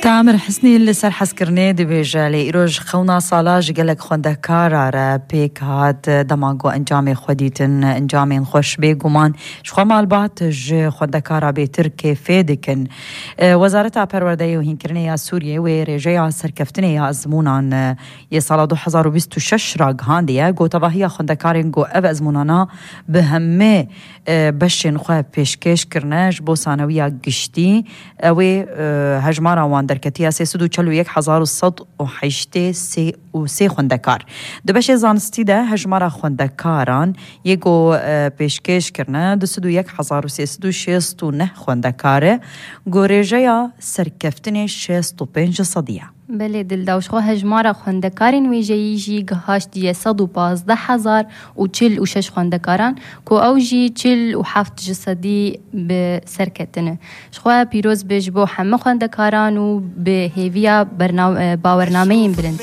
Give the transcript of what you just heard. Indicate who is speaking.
Speaker 1: تامر حسنی لسر حسکرنه دبیجه ایروج خونا سالاج گلک خونده کارا را پیک هات دماغو انجام خودیتن انجام خوش بگومان شخوا مالبات ج خونده کارا بیتر کیفه دکن وزارت پرورده و هینکرنه یا سوریه و رجای سرکفتنه یا ازمونان یه سال 2026 را گهاندیه گوتواهی خونده کارین گو او ازمونانا به همه بشین خواه پیشکش کرنش بو ثانویه گشتی و هجمار آوان درکتی 341 خوندکار دو بش زانستی ده هجمار خوندکاران یکو پیشکش کرنه 21369 خوندکاره گوریجه یا سرکفتن 65 صدیه
Speaker 2: بله دلداوش خو هجمار خوندکارین ویجیجی گهاش دیه 115,046 خوندکاران کو اوجی 47 جسدی به سرکتنه شخوا پیروز بجبو همه خوندکاران و به هیویا باورنامه بلند